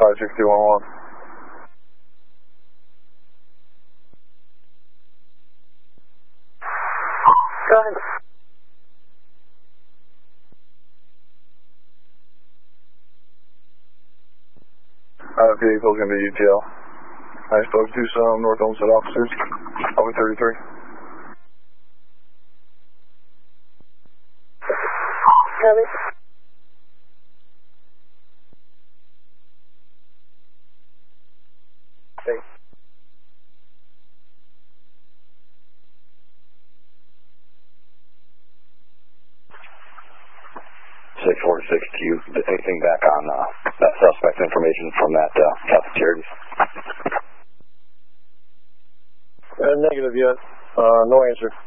56211. Go ahead. Vehicle's going to be UTL. I spoke to some North Olmsted officers. Over 33. Copy. Hey. Anything back on that suspect information from that Catholic Charities? Negative yet. No answer.